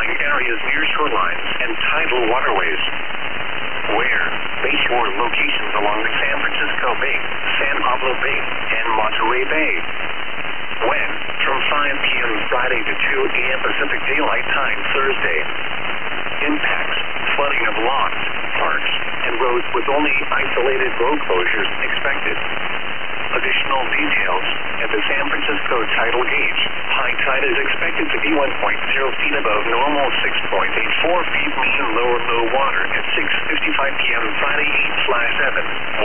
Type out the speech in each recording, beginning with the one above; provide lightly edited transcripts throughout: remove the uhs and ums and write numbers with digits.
areas near shorelines and tidal waterways. Where? Bayshore locations along the San Francisco Bay, San Pablo Bay, and Monterey Bay. When? From 5 p.m. Friday to 2 a.m. Pacific Daylight Time Thursday. Impacts: flooding of lawns, parks, and roads with only isolated road closures expected. Additional details: at the San Francisco tidal gauge, high tide is expected to be 1.0 feet above normal, 6.84 feet mean low water at 6:55 p.m. Friday 8/7,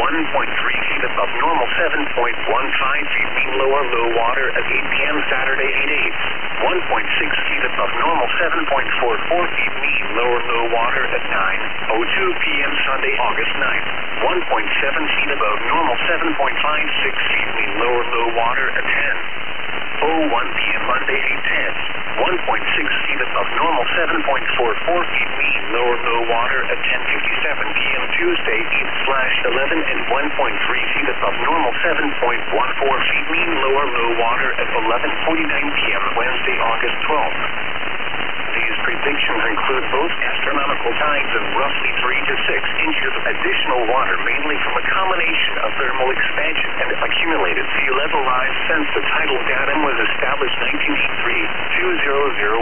1.3 feet above normal, 7.15 feet mean low water at 8 p.m. Saturday 8/8, 1.6 feet above normal, 7.44 feet mean low water at 9:02 p.m. Sunday August 9th, 1.7 feet above normal, 7.56 feet mean low water at 10:01 p.m. Monday 8/10, 1.6 feet above normal, 7.44 feet mean low water at 10:57 p.m. Tuesday 8/11, and 1.3 feet above normal, 7.14 feet mean low water at 11:49 p.m. Wednesday August 12th. These predictions include both astronomical tides of roughly 3 to 6 inches of additional water, mainly from a combination of thermal expansion and accumulated sea level rise since the tidal datum was established 1983-2001.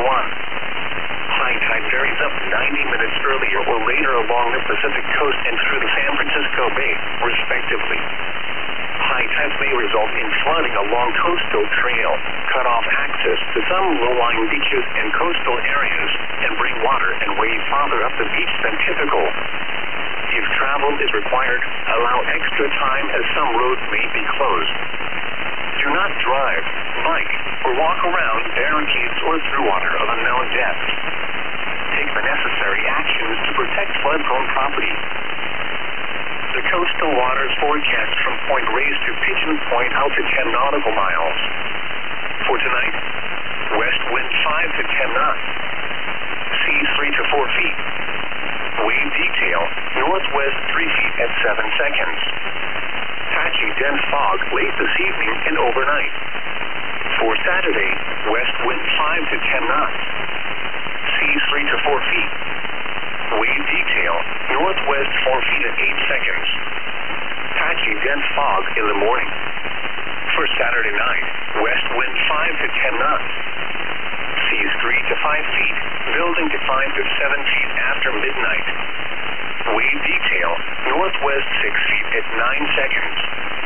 High tide varies up to 90 minutes earlier or later along the Pacific coast and through the San Francisco Bay, respectively. High tides may result in flooding along coastal trail, cut off access to some low-lying beaches and coastal areas, and bring water and wade farther up the beach than typical. If travel is required, allow extra time as some roads may be closed. Do not drive, bike, or walk around barricades or through water of unknown depth. Take the necessary actions to protect flood-prone property. The coastal waters forecast from Point Reyes to Pigeon Point out to 10 nautical miles. For tonight, west wind 5 to 10 knots. Seas 3 to 4 feet. Wave detail, northwest 3 feet at 7 seconds. Patchy dense fog late this evening and overnight. For Saturday, west wind 5 to 10 knots. Seas 3 to 4 feet. Wave detail, northwest 4 feet at 8 seconds. Patchy dense fog in the morning. For Saturday night, west wind 5 to 10 knots. Seas 3 to 5 feet, building to 5 to 7 feet after midnight. Wave detail, northwest 6 feet at 9 seconds.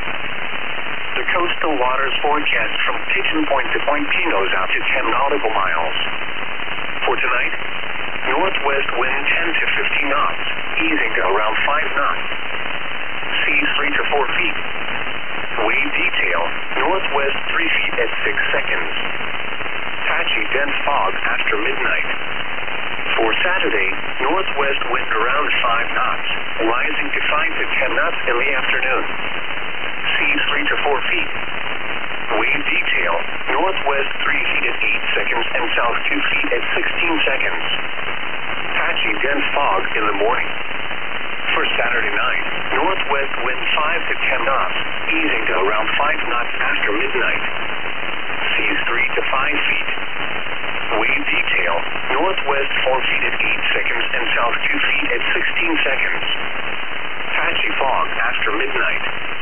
The coastal waters forecast from Pigeon Point to Point Pinos out to 10 nautical miles. For tonight, northwest wind 10 to 15 knots, easing to around 5 knots. Seas 3 to 4 feet. Wave detail, northwest 3 feet at 6 seconds. Patchy dense fog after midnight. For Saturday, northwest wind around 5 knots, rising to 5 to 10 knots in the afternoon. Seas 3 to 4 feet. Wave detail, northwest 3 feet at 8 seconds and south 2 feet at 16 seconds. Patchy dense fog in the morning. For Saturday night, northwest wind 5 to 10 knots, easing to around 5 knots after midnight. Seas 3 to 5 feet. Wave detail, northwest 4 feet at 8 seconds and south 2 feet at 16 seconds. Patchy fog after midnight.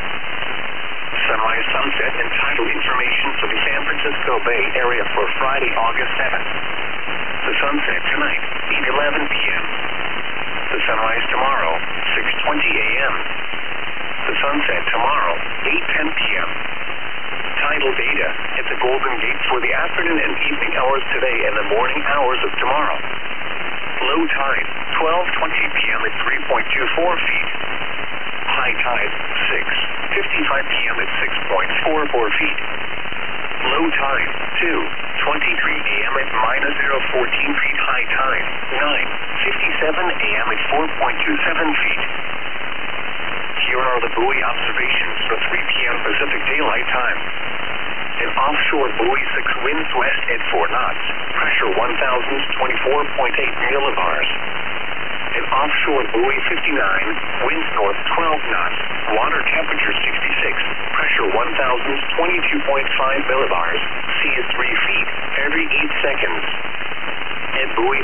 Sunrise, sunset, and tidal information for the San Francisco Bay Area for Friday, August 7th. The sunset tonight, 8:11 p.m. The sunrise tomorrow, 6:20 a.m. The sunset tomorrow, 8:10 p.m. Tidal data at the Golden Gate for the afternoon and evening hours today and the morning hours of tomorrow. Low tide, 12:20 p.m. at 3.24 feet. High tide, 6:55 p.m. at 6.44 feet. Low tide, 2:23 a.m. at -0.14 feet. High tide, 9:57 a.m. at 4.27 feet. Here are the buoy observations for 3 p.m. Pacific Daylight Time. An offshore buoy 6 winds west at 4 knots, pressure 1,024.8 millibars. An offshore buoy 59, winds north 12 knots, water temperature 66, pressure 1,022.5 millibars, sea is 3 feet every 8 seconds. At buoy